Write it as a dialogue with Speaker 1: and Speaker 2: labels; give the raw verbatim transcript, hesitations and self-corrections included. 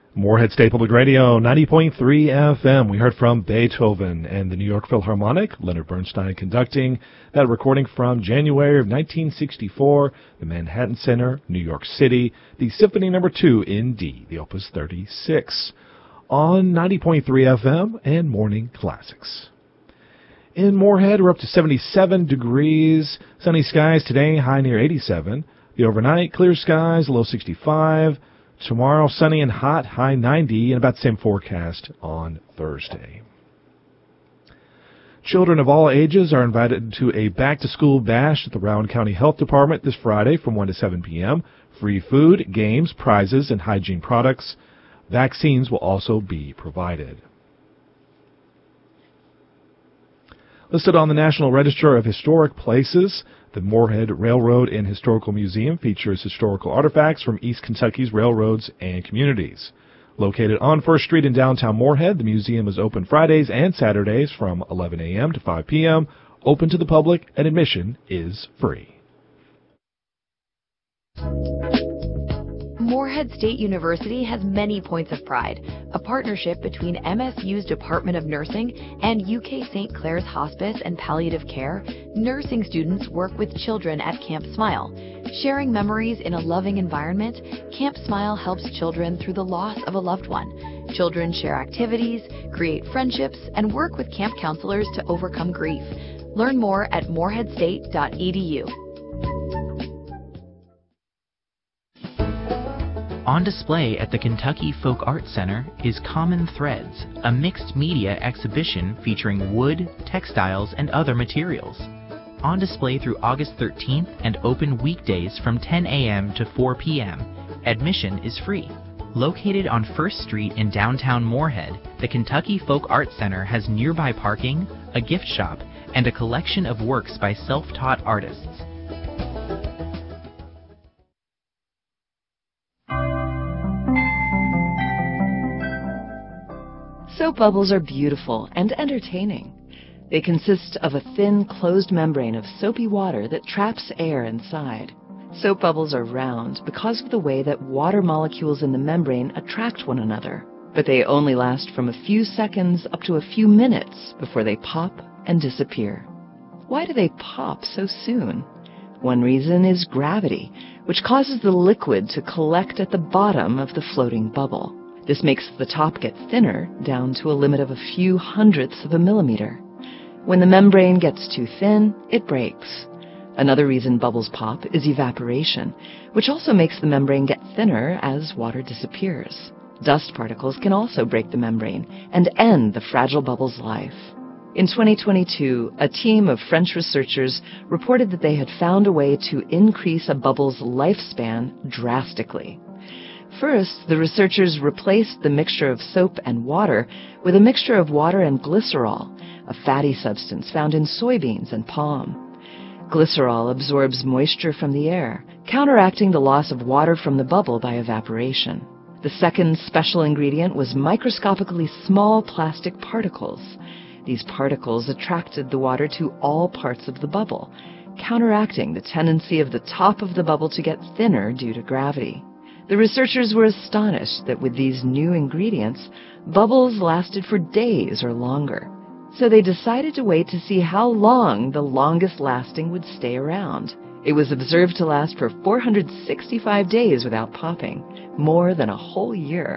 Speaker 1: Moorhead State Public Radio, ninety point three F M. We heard from Beethoven and the New York Philharmonic, Leonard Bernstein conducting that recording from January of nineteen sixty-four, the Manhattan Center, New York City, the Symphony Number two in D, the Opus thirty-six, on ninety point three F M and Morning Classics. In Moorhead, we're up to seventy-seven degrees, sunny skies today, high near eighty-seven. The overnight, clear skies, low sixty-five. Tomorrow, sunny and hot, high ninety, and about the same forecast on Thursday. Children of all ages are invited to a back-to-school bash at the Rowan County Health Department this Friday from one to seven p.m. Free food, games, prizes, and hygiene products. Vaccines will also be provided. Listed on the National Register of Historic Places, the Moorhead Railroad and Historical Museum features historical artifacts from East Kentucky's railroads and communities. Located on First Street in downtown Moorhead, the museum is open Fridays and Saturdays from eleven a.m. to five p.m., open to the public, and admission is free.
Speaker 2: Moorhead State University has many points of pride. A partnership between M S U's Department of Nursing and U K Saint Clair's Hospice and Palliative Care, nursing students work with children at Camp Smile. Sharing memories in a loving environment, Camp Smile helps children through the loss of a loved one. Children share activities, create friendships, and work with camp counselors to overcome grief. Learn more at moorhead state dot e d u.
Speaker 3: On display at the Kentucky Folk Arts Center is Common Threads, a mixed media exhibition featuring wood, textiles, and other materials. On display through August thirteenth and open weekdays from ten a.m. to four p.m. Admission is free. Located on First Street in downtown Moorhead, the Kentucky Folk Arts Center has nearby parking, a gift shop, and a collection of works by self-taught artists.
Speaker 4: Soap bubbles are beautiful and entertaining. They consist of a thin, closed membrane of soapy water that traps air inside. Soap bubbles are round because of the way that water molecules in the membrane attract one another, but they only last from a few seconds up to a few minutes before they pop and disappear. Why do they pop so soon? One reason is gravity, which causes the liquid to collect at the bottom of the floating bubble. This makes the top get thinner down to a limit of a few hundredths of a millimeter. When the membrane gets too thin, it breaks. Another reason bubbles pop is evaporation, which also makes the membrane get thinner as water disappears. Dust particles can also break the membrane and end the fragile bubble's life. In twenty twenty-two, a team of French researchers reported that they had found a way to increase a bubble's lifespan drastically. First, the researchers replaced the mixture of soap and water with a mixture of water and glycerol, a fatty substance found in soybeans and palm. Glycerol absorbs moisture from the air, counteracting the loss of water from the bubble by evaporation. The second special ingredient was microscopically small plastic particles. These particles attracted the water to all parts of the bubble, counteracting the tendency of the top of the bubble to get thinner due to gravity. The researchers were astonished that with these new ingredients, bubbles lasted for days or longer. So they decided to wait to see how long the longest lasting would stay around. It was observed to last for four hundred sixty-five days without popping, more than a whole year.